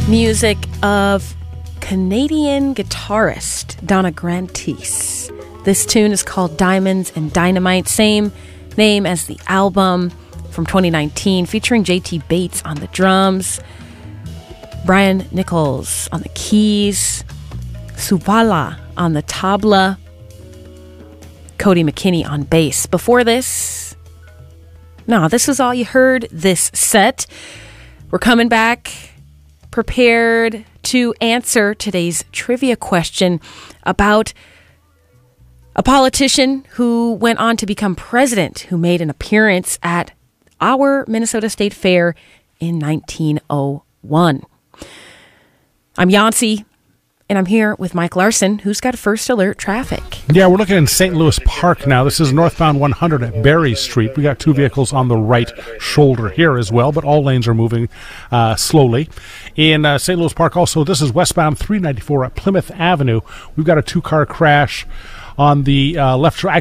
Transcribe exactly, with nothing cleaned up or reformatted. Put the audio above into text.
Music of Canadian guitarist Donna Grantis. This tune is called Diamonds and Dynamite, same name as the album from twenty nineteen, featuring J T Bates on the drums, Brian Nichols on the keys, Suvala on the tabla, Cody McKinney on bass. Before this, no, this was all you heard this set. We're coming back prepared to answer today's trivia question about a politician who went on to become president, who made an appearance at our Minnesota State Fair in nineteen oh one. I'm Yancey, and I'm here with Mike Larson, who's got First Alert traffic. Yeah, we're looking in Saint Louis Park now. This is northbound one hundred at Berry Street. We got two vehicles on the right shoulder here as well, but all lanes are moving uh, slowly. In uh, Saint Louis Park also, this is westbound three ninety-four at Plymouth Avenue. We've got a two-car crash on the uh, left.